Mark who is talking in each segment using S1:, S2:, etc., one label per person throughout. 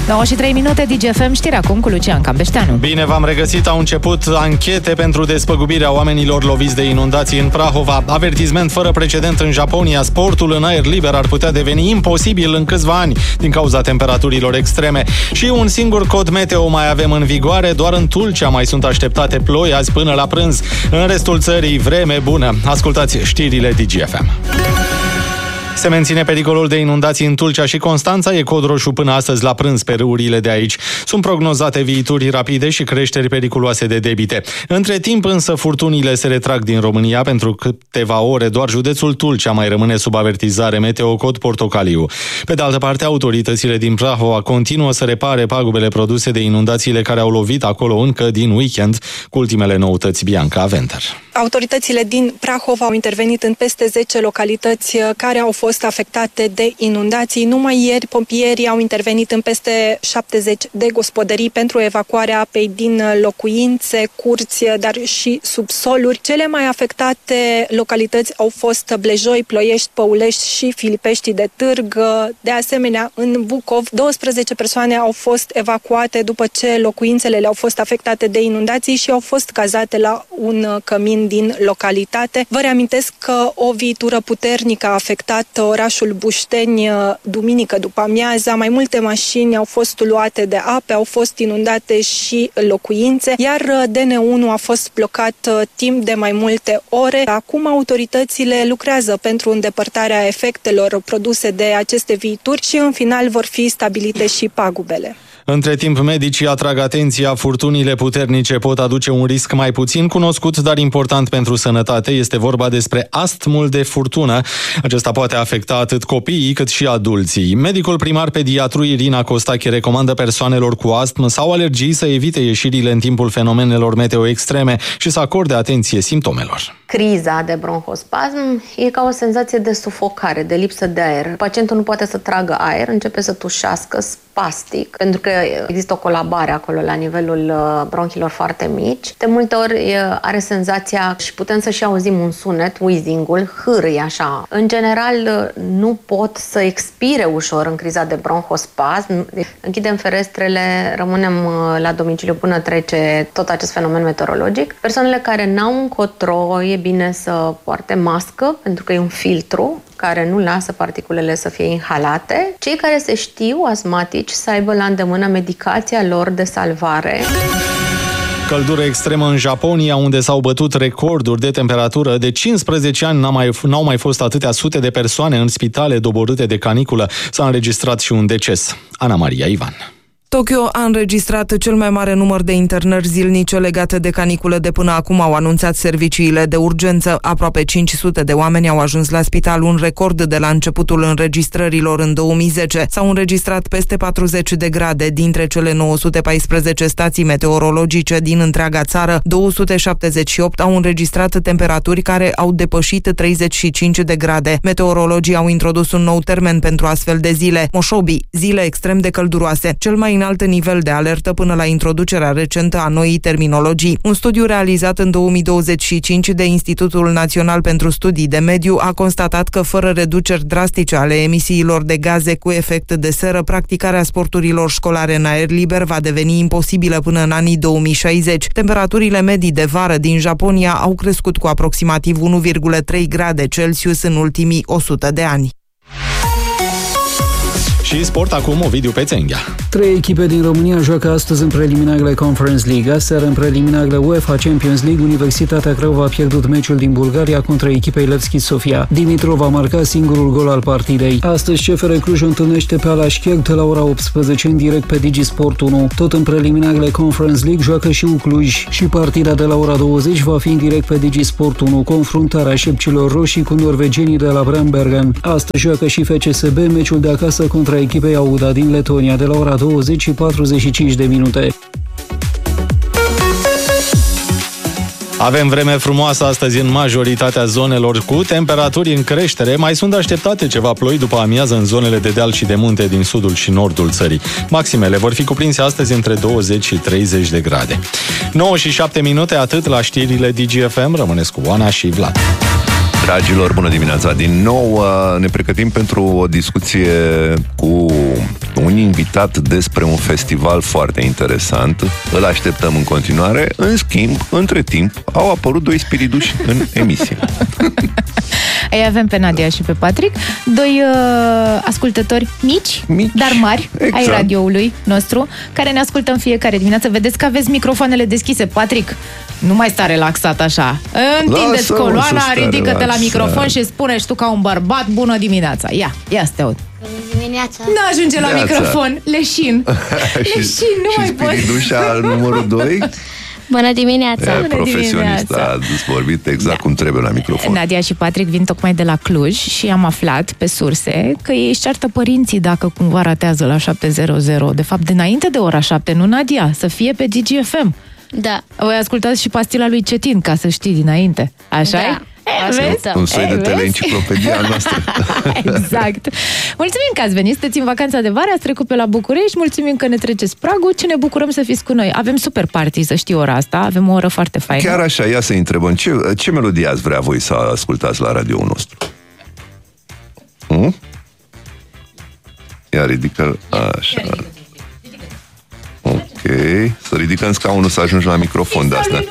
S1: 9:03, DGFM, știri acum cu Lucian Campeșteanu.
S2: Bine v-am regăsit, au început anchete pentru despăgubirea oamenilor loviți de inundații în Prahova. Avertisment fără precedent în Japonia, sportul în aer liber ar putea deveni imposibil în câțiva ani din cauza temperaturilor extreme. Și un singur cod meteo mai avem în vigoare, doar în Tulcea mai sunt așteptate ploi azi până la prânz. În restul țării, vreme bună. Ascultați știrile DGFM. Se menține pericolul de inundații în Tulcea și Constanța, e cod roșu până astăzi la prânz pe râurile de aici. Sunt prognozate viituri rapide și creșteri periculoase de debite. Între timp însă furtunile se retrag din România. Pentru câteva ore doar județul Tulcea mai rămâne sub avertizare meteo cod portocaliu. Pe de altă parte, autoritățile din Prahova continuă să repare pagubele produse de inundațiile care au lovit acolo încă din weekend, cu ultimele noutăți. Bianca Venter.
S3: Autoritățile din Prahova au intervenit în peste 10 localități care au fost afectate de inundații. Numai ieri, pompierii au intervenit în peste 70 de gospodării pentru evacuarea apei din locuințe, curți, dar și subsoluri. Cele mai afectate localități au fost Blejoi, Ploiești, Păulești și Filipești de Târg. De asemenea, în Bucov, 12 persoane au fost evacuate după ce locuințele le-au fost afectate de inundații și au fost cazate la un cămin din localitate. Vă reamintesc că o viitură puternică a afectat orașul Bușteni duminică după amiaza. Mai multe mașini au fost luate de ape, au fost inundate și locuințe, iar DN1 a fost blocat timp de mai multe ore. Acum autoritățile lucrează pentru îndepărtarea efectelor produse de aceste viituri și în final vor fi stabilite și pagubele.
S2: Între timp, medicii atrag atenția, furtunile puternice pot aduce un risc mai puțin cunoscut, dar important pentru sănătate. Este vorba despre astmul de furtună. Acesta poate afecta atât copiii cât și adulții. Medicul primar pediatru Irina Costache recomandă persoanelor cu astm sau alergii să evite ieșirile în timpul fenomenelor meteo extreme și să acorde atenție simptomelor.
S4: Criza de bronhospasm e ca o senzație de sufocare, de lipsă de aer. Pacientul nu poate să tragă aer, începe să tușească spastic, pentru că există o colabare acolo la nivelul bronchilor foarte mici. De multe ori are senzația și putem să și auzim un sunet, wheezing-ul, hârâi așa. În general, nu pot să expire ușor în criza de bronhospasm. Închidem ferestrele, rămânem la domiciliu până trece tot acest fenomen meteorologic. Persoanele care n-au încotro, e bine să poarte mască, pentru că e un filtru care nu lasă particulele să fie inhalate. Cei care se știu asmatici să aibă la îndemână medicația lor de salvare.
S2: Căldură extremă în Japonia, unde s-au bătut recorduri de temperatură. De 15 ani n-au mai fost atâtea sute de persoane în spitale doborâte de caniculă. S-a înregistrat și un deces. Ana Maria Ivan.
S5: Tokyo a înregistrat cel mai mare număr de internări zilnice legate de caniculă de până acum, au anunțat serviciile de urgență. Aproape 500 de oameni au ajuns la spital, un record de la începutul înregistrărilor în 2010. S-au înregistrat peste 40 de grade. Dintre cele 914 stații meteorologice din întreaga țară, 278 au înregistrat temperaturi care au depășit 35 de grade. Meteorologii au introdus un nou termen pentru astfel de zile, Moshobi, zile extrem de călduroase, cel mai înalt nivel de alertă până la introducerea recentă a noii terminologii. Un studiu realizat în 2025 de Institutul Național pentru Studii de Mediu a constatat că fără reduceri drastice ale emisiilor de gaze cu efect de seră, practicarea sporturilor școlare în aer liber va deveni imposibilă până în anii 2060. Temperaturile medii de vară din Japonia au crescut cu aproximativ 1,3 grade Celsius în ultimii 100 de ani.
S2: Și sport acum, Ovidiu Pețenghea.
S6: 3 echipe din România joacă astăzi în preliminarele Conference League. Aseară, în preliminarele UEFA Champions League, Universitatea Craiova a pierdut meciul din Bulgaria contra echipei Levski Sofia. Dimitrov a marcat singurul gol al partidei. Astăzi, CFR Cluj întâlnește pe Alașchert la ora 18 în direct pe Digisport 1. Tot în preliminarele Conference League joacă și Cluj și partida de la ora 20 va fi în direct pe Digisport 1. Confruntarea șepcilor roșii cu norvegienii de la Brambergen. Astăzi joacă și FCSB meciul de acasă contra echipei Auda din Letonia de la ora 20 și 45 de minute.
S2: Avem vreme frumoasă astăzi în majoritatea zonelor, cu temperaturi în creștere. Mai sunt așteptate ceva ploi după amiază în zonele de deal și de munte din sudul și nordul țării. Maximele vor fi cuprinse astăzi între 20 și 30 de grade. 9 și 7 minute, atât la știrile DGFM. Rămâneți cu Oana și Vlad.
S7: Dragilor, bună dimineața! Din nou ne pregătim pentru o discuție cu un invitat uitat despre un festival foarte interesant. Îl așteptăm în continuare. În schimb, între timp, au apărut 2 spiriduși în emisie.
S1: Ei avem pe Nadia și pe Patrick, 2 ascultători mici, dar mari, exact, ai radioului nostru, care ne ascultă în fiecare dimineață. Vedeți că aveți microfoanele deschise. Patrick, nu mai sta relaxat așa. Întindeți coloana, ridică-te la microfon și spune și tu ca un bărbat, bună dimineața. Ia să te aud.
S8: Bună dimineața.
S1: Nu ajunge la microfon, leșin. Leșin, nu mai pot.
S7: Și spiridușa numărul 2?
S8: Bună dimineața!
S7: Profesionist, a vorbit exact cum trebuie la microfon.
S1: Nadia și Patrick vin tocmai de la Cluj și am aflat pe surse că ei își ceartă părinții dacă cumva ratează la 7:00. De fapt, dinainte de ora 7, nu, Nadia? Să fie pe DGFM.
S8: Da.
S1: Voi ascultați și pastila lui Cetin, ca să știi dinainte. Așa-i?
S7: Un soi de teleenciclopedia noastră.
S1: Exact. Mulțumim că ați venit, sunteți în vacanța de vară, ați trecut pe la București, mulțumim că ne treceți pragul, ce ne bucurăm să fiți cu noi. Avem super party, să știi ora asta, avem o oră foarte faină.
S7: Chiar așa, ia să întrebăm, ce melodie ați vrea voi să ascultați la radio-ul nostru? Ia ridică, așa. Ok, să ridicăm scaunul să ajungi la microfon de asta.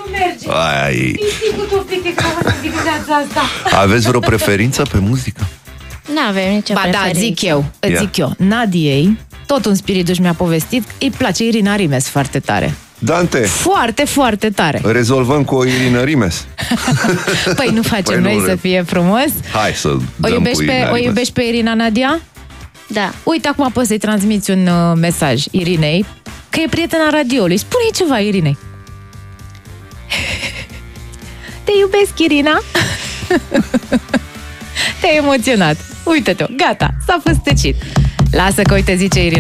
S7: Aveți vreo preferință pe muzică?
S8: Nu avem nicio preferință.
S1: Da, zic eu. Nadiei, tot un spiriduș mi-a povestit, îi place Irina Rimes foarte tare.
S7: Dante!
S1: Foarte, foarte tare.
S7: Rezolvăm cu o Irina Rimes.
S1: Păi nu facem noi să fie frumos?
S7: Hai să dăm
S1: o iubești pe Irina, Nadia?
S8: Da.
S1: Uite, acum poți să-i transmiți un mesaj Irinei, că e prietena radioului. Spune-i ceva, Irinei. Te iubesc, Irina. Te-ai emoționat. Uite-te, gata, s-a făstăcit. Lasă că, uite, zice Irina.